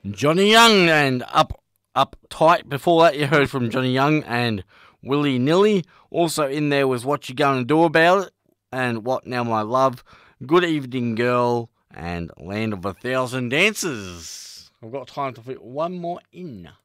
Johnny Young and Up Tight. Before that, you heard from Johnny Young and Willy Nilly. Also in there was What You Gonna Do About It and What Now My Love, Good Evening Girl, and Land of a Thousand Dances. I've got time to fit one more in.